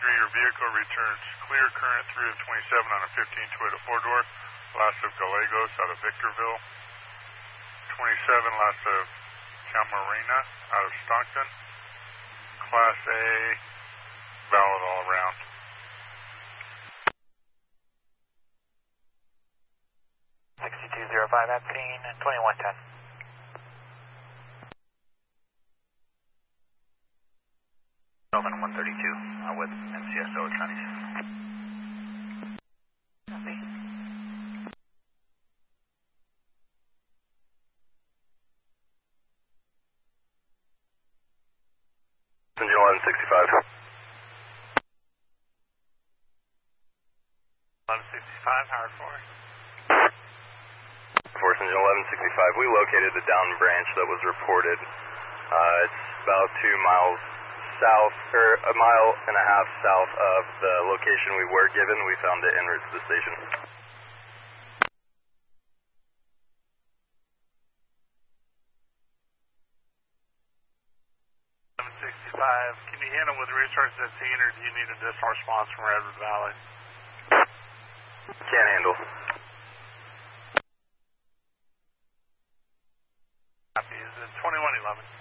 your vehicle returns clear current 3 of 27 on a 15 Toyota 4-door, last of Gallegos out of Victorville. 27, last of Camarena out of Stockton. Class A, valid all around. $6205 at scene and 2110. Over 132 with MCSO Chinese. Copy. Engine 1165. 1165, Howard Force. Force Engine 1165. We located the down branch that was reported. It's about 2 miles south, or a mile and a half south of the location we were given. We found it en route to the station. 1165, can you handle with resources at scene, or do you need additional response from Redwood Valley? Can't handle. Copy. Is it 2111?